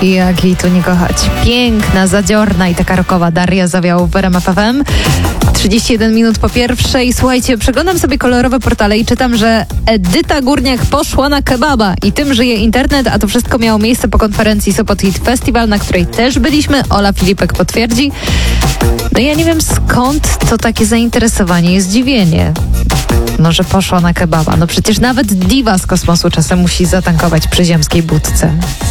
Jak jej tu nie kochać. Piękna, zadziorna i taka rockowa Daria Zawiałów w RMF FM. 31 minut po pierwszej. Słuchajcie, przeglądam sobie kolorowe portale i czytam, że Edyta Górniak poszła na kebaba i tym żyje internet, a to wszystko miało miejsce po konferencji Sopot Hit Festival, na której też byliśmy. Ola Filipek potwierdzi. No ja nie wiem, skąd to takie zainteresowanie i zdziwienie. No, że poszła na kebaba. No przecież nawet diwa z kosmosu czasem musi zatankować przy ziemskiej budce.